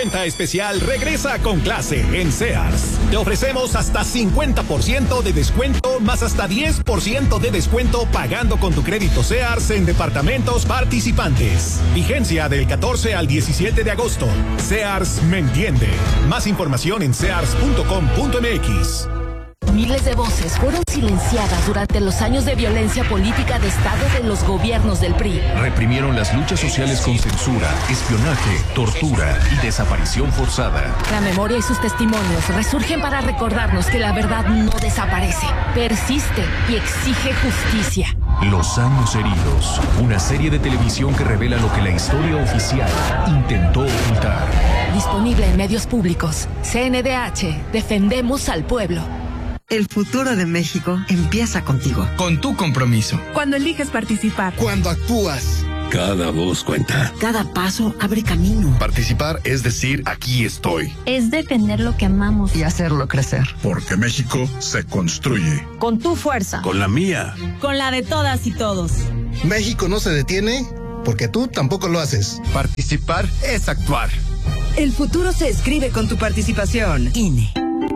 Venta especial regresa con clase en Sears. Te ofrecemos hasta 50% de descuento más hasta 10% de descuento pagando con tu crédito Sears en departamentos participantes. Vigencia del 14 al 17 de agosto. Sears me entiende. Más información en sears.com.mx. Miles de voces fueron silenciadas durante los años de violencia política de Estado de los gobiernos del PRI. Reprimieron las luchas sociales con censura, espionaje, tortura y desaparición forzada. La memoria y sus testimonios resurgen para recordarnos que la verdad no desaparece, persiste y exige justicia. Los años heridos, una serie de televisión que revela lo que la historia oficial intentó ocultar. Disponible en medios públicos. CNDH, defendemos al pueblo. El futuro de México empieza contigo. Con tu compromiso. Cuando eliges participar. Cuando actúas. Cada voz cuenta. Cada paso abre camino. Participar es decir, aquí estoy. Es defender lo que amamos. Y hacerlo crecer. Porque México se construye. Con tu fuerza. Con la mía. Con la de todas y todos. México no se detiene porque tú tampoco lo haces. Participar es actuar. El futuro se escribe con tu participación. INE.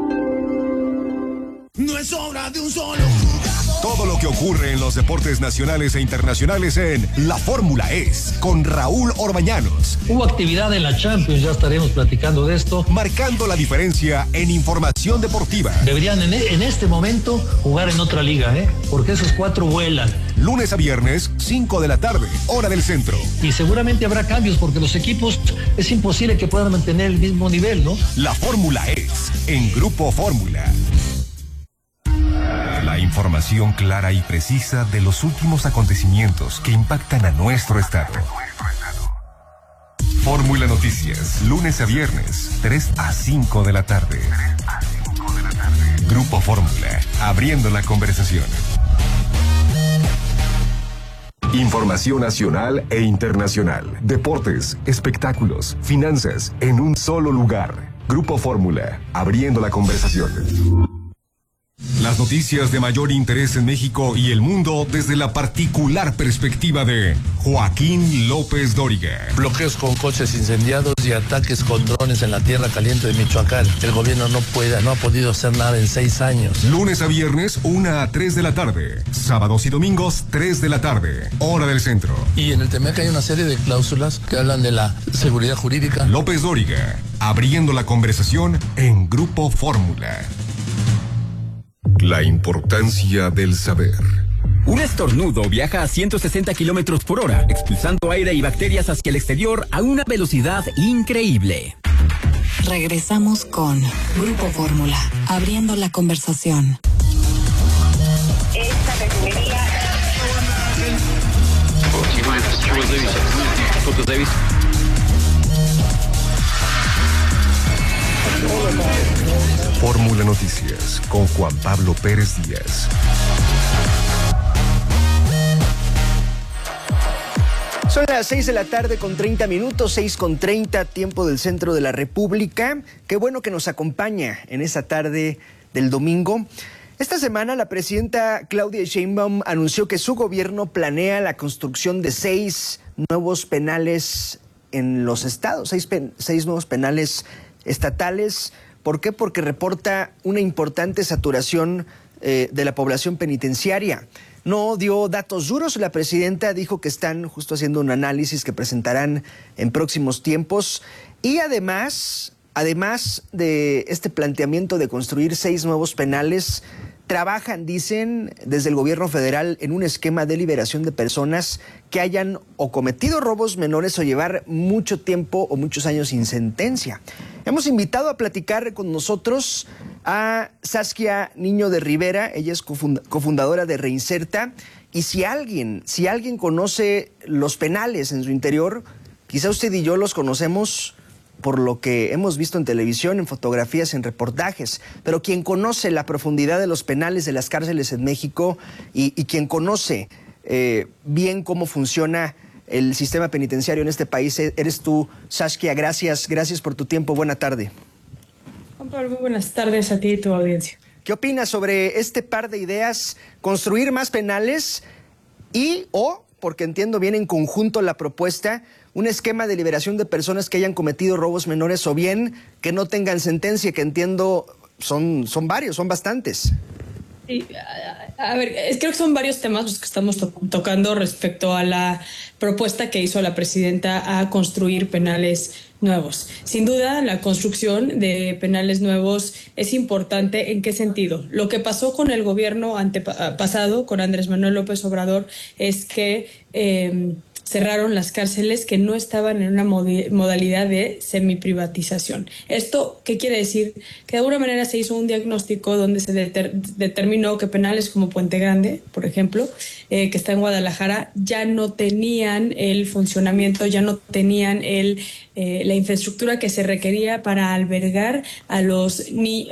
No es obra de un solo jugador. Todo lo que ocurre en los deportes nacionales e internacionales en La Fórmula Es, con Raúl Orbañanos. Hubo actividad en la Champions, ya estaremos platicando de esto. Marcando la diferencia en información deportiva. Deberían en este momento jugar en otra liga, porque esos 4 vuelan. Lunes a viernes, 5 de la tarde, hora del centro. Y seguramente habrá cambios, porque los equipos es imposible que puedan mantener el mismo nivel, ¿no? La Fórmula Es, en Grupo Fórmula. La información clara y precisa de los últimos acontecimientos que impactan a nuestro estado. Fórmula Noticias, lunes a viernes, 3 a 5 de la tarde. Grupo Fórmula, abriendo la conversación. Información nacional e internacional, deportes, espectáculos, finanzas, en un solo lugar. Grupo Fórmula, abriendo la conversación. Las noticias de mayor interés en México y el mundo desde la particular perspectiva de Joaquín López Dóriga. Bloqueos con coches incendiados y ataques con drones en la tierra caliente de Michoacán. El gobierno no ha podido hacer nada en 6 años. Lunes a viernes, 1 a 3 de la tarde. Sábados y domingos, 3 de la tarde. Hora del centro. Y en el TEMEC hay una serie de cláusulas que hablan de la seguridad jurídica. López Dóriga, abriendo la conversación en Grupo Fórmula. La importancia del saber. Un estornudo viaja a 160 kilómetros por hora, expulsando aire y bacterias hacia el exterior a una velocidad increíble. Regresamos con Grupo Fórmula, abriendo la conversación. Esta refinería... Fórmula Noticias con Juan Pablo Pérez Díaz. Son las 6 de la tarde con 30 minutos, 6:30, tiempo del centro de la República. Qué bueno que nos acompaña en esta tarde del domingo. Esta semana la presidenta Claudia Sheinbaum anunció que su gobierno planea la construcción de 6 nuevos penales en los estados, 6 nuevos penales estatales. ¿Por qué? Porque reporta una importante saturación de la población penitenciaria. No dio datos duros, la presidenta dijo que están justo haciendo un análisis que presentarán en próximos tiempos. Y además de este planteamiento de construir 6 nuevos penales, trabajan, dicen, desde el gobierno federal en un esquema de liberación de personas que hayan o cometido robos menores o llevar mucho tiempo o muchos años sin sentencia. Hemos invitado a platicar con nosotros a Saskia Niño de Rivera, ella es cofundadora de Reinserta, y si alguien conoce los penales en su interior, quizá usted y yo los conocemos por lo que hemos visto en televisión, en fotografías, en reportajes, pero quien conoce la profundidad de los penales de las cárceles en México y quien conoce bien cómo funciona el sistema penitenciario en este país, eres tú, Saskia. Gracias por tu tiempo. Buena tarde. Juan Pablo, muy buenas tardes a ti y tu audiencia. ¿Qué opinas sobre este par de ideas? Construir más penales y, porque entiendo bien en conjunto la propuesta, un esquema de liberación de personas que hayan cometido robos menores o bien que no tengan sentencia, que entiendo son varios, son bastantes. Sí, a ver, creo que son varios temas los que estamos tocando respecto a la propuesta que hizo la presidenta a construir penales nuevos. Sin duda, la construcción de penales nuevos es importante. ¿En qué sentido? Lo que pasó con el gobierno pasado, con Andrés Manuel López Obrador, es que cerraron las cárceles que no estaban en una modalidad de semiprivatización. ¿Esto qué quiere decir? Que de alguna manera se hizo un diagnóstico donde se determinó que penales como Puente Grande, por ejemplo, que está en Guadalajara, ya no tenían el funcionamiento, ya no tenían la infraestructura que se requería para albergar a los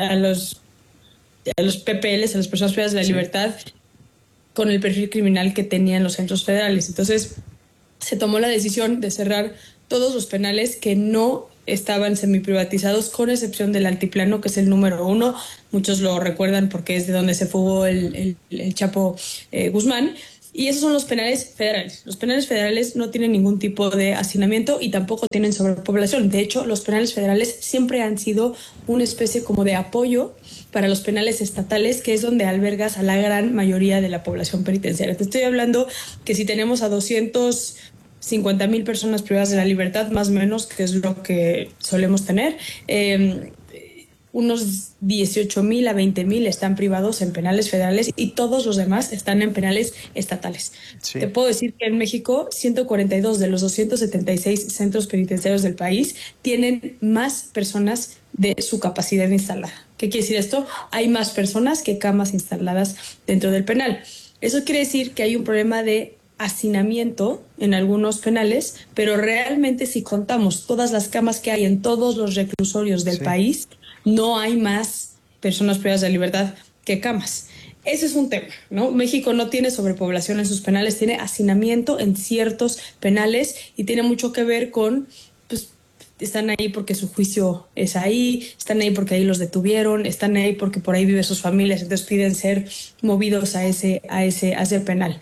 PPLs, a las personas privadas de la libertad, con el perfil criminal que tenían los centros federales. Entonces, se tomó la decisión de cerrar todos los penales que no estaban semiprivatizados, con excepción del Altiplano, que es el número 1. Muchos lo recuerdan porque es de donde se fugó el Chapo Guzmán. Y esos son los penales federales. Los penales federales no tienen ningún tipo de hacinamiento y tampoco tienen sobrepoblación. De hecho, los penales federales siempre han sido una especie como de apoyo para los penales estatales, que es donde albergas a la gran mayoría de la población penitenciaria. Te estoy hablando que si tenemos a 250,000 personas privadas de la libertad, más o menos, que es lo que solemos tener, unos 18,000 a 20,000 están privados en penales federales y todos los demás están en penales estatales. Sí. Te puedo decir que en México 142 de los 276 centros penitenciarios del país tienen más personas de su capacidad instalada. ¿Qué quiere decir esto? Hay más personas que camas instaladas dentro del penal. Eso quiere decir que hay un problema de hacinamiento en algunos penales, pero realmente si contamos todas las camas que hay en todos los reclusorios del país, no hay más personas privadas de libertad que camas. Ese es un tema, ¿no? México no tiene sobrepoblación en sus penales, tiene hacinamiento en ciertos penales y tiene mucho que ver con, pues, están ahí porque su juicio es ahí, están ahí porque ahí los detuvieron, están ahí porque por ahí viven sus familias, entonces piden ser movidos a ese penal.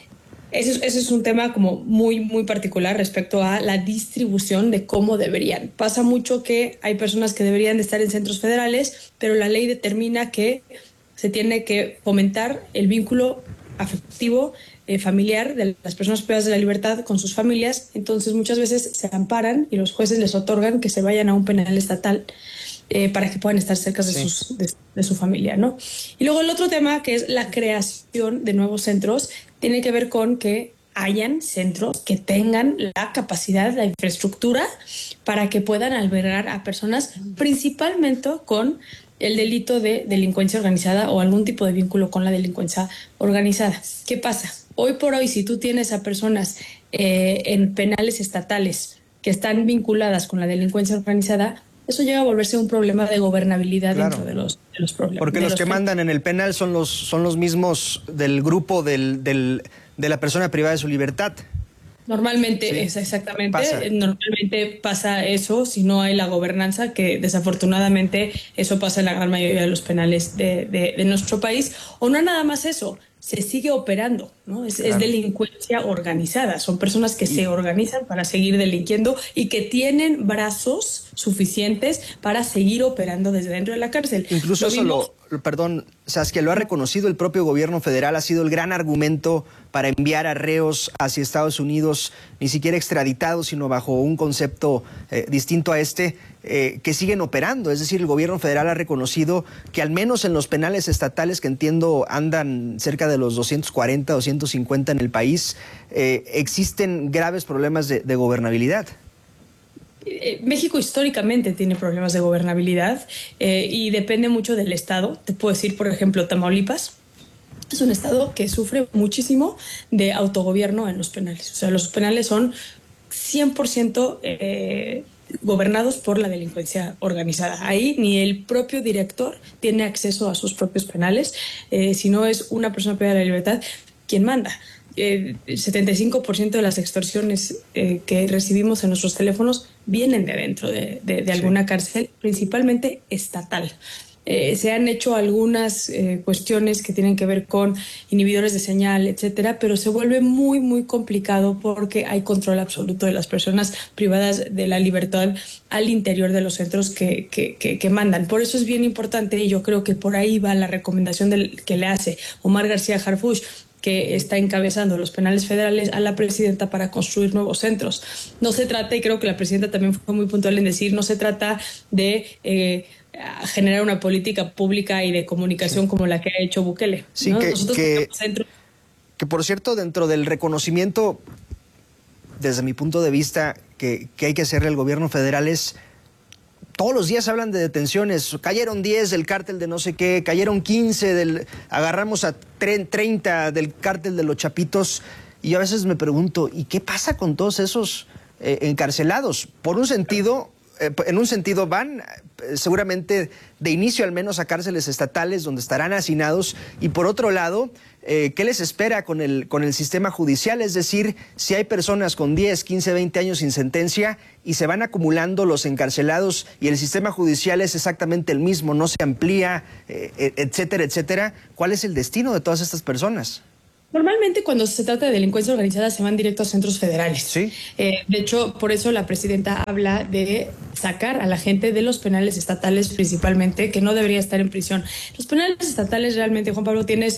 Ese es un tema como muy, muy particular respecto a la distribución de cómo deberían. Pasa mucho que hay personas que deberían de estar en centros federales, pero la ley determina que se tiene que fomentar el vínculo afectivo, familiar de las personas privadas de la libertad con sus familias. Entonces muchas veces se amparan y los jueces les otorgan que se vayan a un penal estatal para que puedan estar cerca de su familia, ¿no? Y luego el otro tema, que es la creación de nuevos centros, tiene que ver con que hayan centros que tengan la capacidad, la infraestructura para que puedan albergar a personas principalmente con el delito de delincuencia organizada o algún tipo de vínculo con la delincuencia organizada. ¿Qué pasa? Hoy por hoy, si tú tienes a personas en penales estatales que están vinculadas con la delincuencia organizada, eso llega a volverse un problema de gobernabilidad dentro de los problemas. Porque los que mandan en el penal son los mismos del grupo de la persona privada de su libertad. Normalmente, exactamente. Normalmente pasa eso si no hay la gobernanza, que desafortunadamente eso pasa en la gran mayoría de los penales de nuestro país. O no nada más eso, se sigue operando, ¿no? Es delincuencia organizada. Son personas que se organizan para seguir delinquiendo y que tienen brazos suficientes para seguir operando desde dentro de la cárcel. Incluso Saskia, lo ha reconocido el propio gobierno federal, ha sido el gran argumento para enviar a reos hacia Estados Unidos, ni siquiera extraditados, sino bajo un concepto distinto a que siguen operando. Es decir, el gobierno federal ha reconocido que al menos en los penales estatales, que entiendo andan cerca de los 240, 250 en el país, existen graves problemas de gobernabilidad. México históricamente tiene problemas de gobernabilidad y depende mucho del estado. Te puedo decir, por ejemplo, Tamaulipas es un estado que sufre muchísimo de autogobierno en los penales. O sea, los penales son 100% gobernados por la delincuencia organizada. Ahí ni el propio director tiene acceso a sus propios penales, sino es una persona privada de la libertad quien manda. El 75% de las extorsiones que recibimos en nuestros teléfonos vienen de dentro de alguna cárcel, principalmente estatal. Se han hecho algunas cuestiones que tienen que ver con inhibidores de señal, etcétera, pero se vuelve muy, muy complicado porque hay control absoluto de las personas privadas de la libertad al interior de los centros que mandan. Por eso es bien importante, y yo creo que por ahí va la recomendación que le hace Omar García Harfuch, que está encabezando los penales federales, a la presidenta para construir nuevos centros. No se trata, y creo que la presidenta también fue muy puntual en decir, no se trata de generar una política pública y de comunicación como la que ha hecho Bukele. Sí, ¿no? que por cierto, dentro del reconocimiento, desde mi punto de vista, que hay que hacerle al gobierno federal es... Todos los días hablan de detenciones, cayeron 10 del cártel de no sé qué, cayeron 15 agarramos a 30 del cártel de los Chapitos, y yo a veces me pregunto, ¿y qué pasa con todos esos encarcelados? En un sentido van seguramente de inicio al menos a cárceles estatales donde estarán hacinados, y por otro lado, ¿qué les espera con el sistema judicial? Es decir, si hay personas con 10, 15, 20 años sin sentencia y se van acumulando los encarcelados y el sistema judicial es exactamente el mismo, no se amplía, etcétera, etcétera, ¿cuál es el destino de todas estas personas? Normalmente cuando se trata de delincuencia organizada se van directo a centros federales. ¿Sí? De hecho, por eso la presidenta habla de sacar a la gente de los penales estatales principalmente, que no debería estar en prisión. Los penales estatales realmente, Juan Pablo, tienes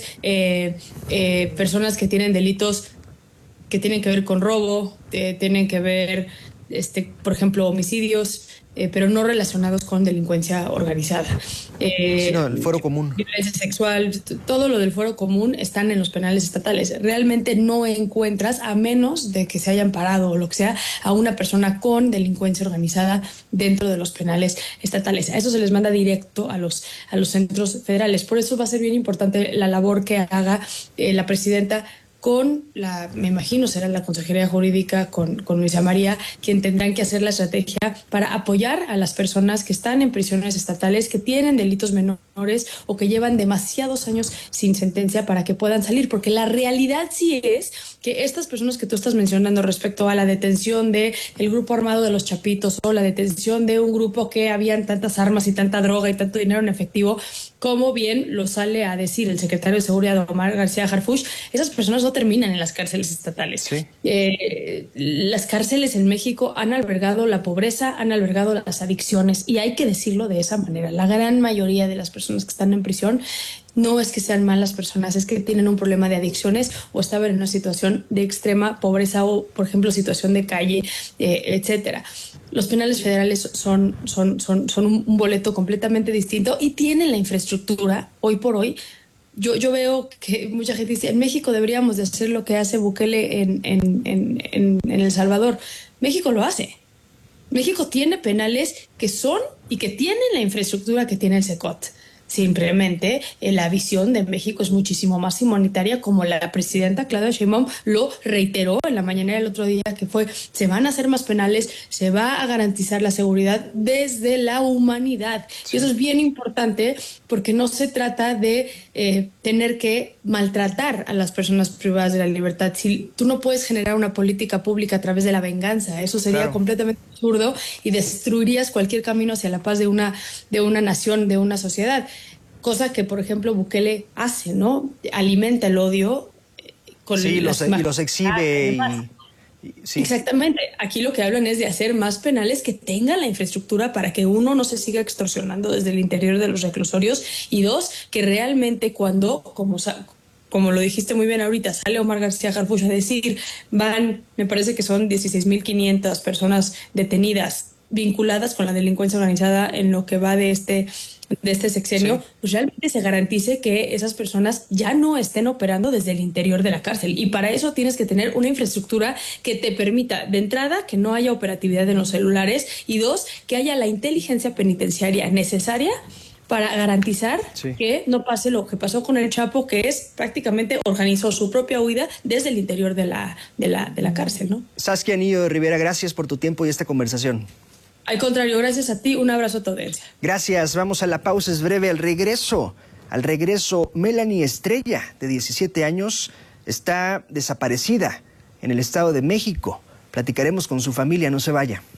personas que tienen delitos que tienen que ver con robo, tienen que ver, por ejemplo, homicidios, pero no relacionados con delincuencia organizada. Sino el fuero común. Violencia sexual, todo lo del fuero común están en los penales estatales. Realmente no encuentras, a menos de que se hayan parado o lo que sea, a una persona con delincuencia organizada dentro de los penales estatales. A eso se les manda directo a los centros federales. Por eso va a ser bien importante la labor que haga la presidenta con me imagino será la Consejería Jurídica, con Luisa María, quien tendrán que hacer la estrategia para apoyar a las personas que están en prisiones estatales, que tienen delitos menores o que llevan demasiados años sin sentencia para que puedan salir, porque la realidad sí es que estas personas que tú estás mencionando respecto a la detención del grupo armado de los Chapitos o la detención de un grupo que habían tantas armas y tanta droga y tanto dinero en efectivo, como bien lo sale a decir el secretario de Seguridad, Omar García Harfuch, esas personas no terminan en las cárceles estatales. Sí. Las cárceles en México han albergado la pobreza, han albergado las adicciones, y hay que decirlo de esa manera. La gran mayoría de las personas que están en prisión no es que sean malas personas, es que tienen un problema de adicciones o estaban en una situación de extrema pobreza o, por ejemplo, situación de calle, etcétera. Los penales federales son un boleto completamente distinto y tienen la infraestructura hoy por hoy. Yo veo que mucha gente dice, en México deberíamos de hacer lo que hace Bukele en El Salvador. México lo hace. México tiene penales que son y que tienen la infraestructura que tiene el CECOT. Simplemente la visión de México es muchísimo más humanitaria, como la presidenta Claudia Sheinbaum lo reiteró en la mañanera del otro día, que fue, se van a hacer más penales, se va a garantizar la seguridad desde la humanidad. Sí. Y eso es bien importante porque no se trata de tener que maltratar a las personas privadas de la libertad. Si tú no puedes generar una política pública a través de la venganza, eso sería completamente absurdo y destruirías cualquier camino hacia la paz de una nación, de una sociedad. Cosa que, por ejemplo, Bukele hace, ¿no? Alimenta el odio con y los exhibe. Sí. Exactamente. Aquí lo que hablan es de hacer más penales que tengan la infraestructura para que uno no se siga extorsionando desde el interior de los reclusorios, y dos, que realmente cuando, como lo dijiste muy bien ahorita, sale Omar García Harfuch a decir, me parece que son 16,500 personas detenidas vinculadas con la delincuencia organizada en lo que va de este sexenio, sí. Pues realmente se garantice que esas personas ya no estén operando desde el interior de la cárcel. Y para eso tienes que tener una infraestructura que te permita, de entrada, que no haya operatividad en los celulares, y dos, que haya la inteligencia penitenciaria necesaria para garantizar que no pase lo que pasó con el Chapo, que es prácticamente organizó su propia huida desde el interior de la cárcel, ¿no? Saskia Niño de Rivera, gracias por tu tiempo y esta conversación. Al contrario, gracias a ti, un abrazo a tu audiencia. Gracias, vamos a la pausa, es breve. Al regreso, Melanie Estrella, de 17 años, está desaparecida en el Estado de México. Platicaremos con su familia, no se vaya.